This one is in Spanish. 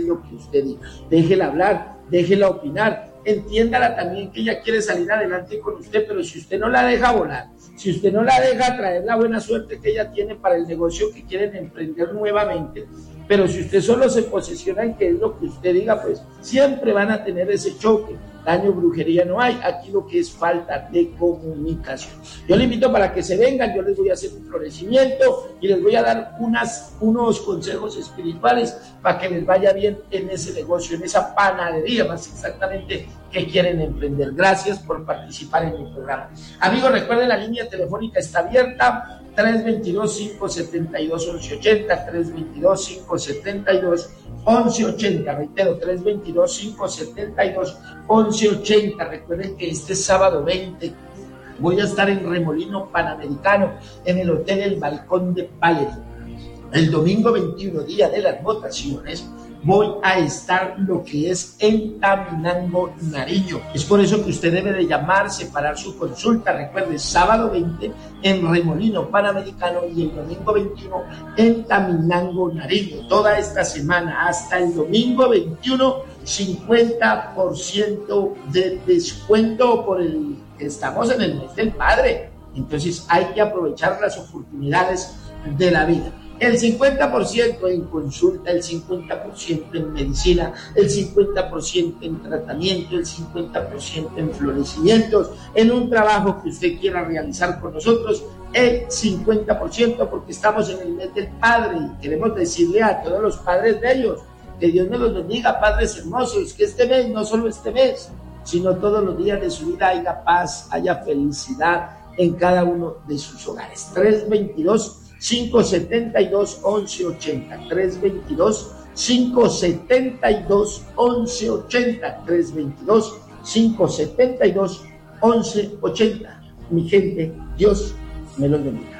es lo que usted diga. Déjela hablar, déjela opinar, entiéndala también que ella quiere salir adelante con usted, pero si usted no la deja volar, si usted no la deja traer la buena suerte que ella tiene para el negocio que quieren emprender nuevamente, pero si usted solo se posesiona en que es lo que usted diga, pues siempre van a tener ese choque. Daño, brujería no hay, aquí lo que es falta de comunicación. Yo le invito para que se vengan, yo les voy a hacer un florecimiento y les voy a dar unos consejos espirituales para que les vaya bien en ese negocio, en esa panadería más exactamente que quieren emprender. Gracias por participar en mi programa. Amigos, recuerden, la línea telefónica está abierta, 322-572-1180, 322-572-1180, reitero, 322-572-1180. Recuerden que este sábado 20 voy a estar en Remolino Panamericano, en el Hotel El Balcón de Palerín. El domingo 21, día de las votaciones, voy a estar lo que es en Taminango, Nariño. Es por eso que usted debe de llamar, separar su consulta. Recuerde, sábado 20 en Remolino Panamericano y el domingo 21 en Taminango, Nariño. Toda esta semana hasta el domingo 21, 50% de descuento por el que estamos en el mes del padre. Entonces hay que aprovechar las oportunidades de la vida. El 50% en consulta, el 50% en medicina, el 50% en tratamiento, el 50% en florecimientos, en un trabajo que usted quiera realizar con nosotros, el 50%, porque estamos en el mes del padre y queremos decirle a todos los padres de ellos que Dios me los bendiga, padres hermosos, que este mes, no solo este mes, sino todos los días de su vida haya paz, haya felicidad en cada uno de sus hogares. 322-572-1180, 322-572-1180, 322-572-1180. Mi gente, Dios me los bendiga.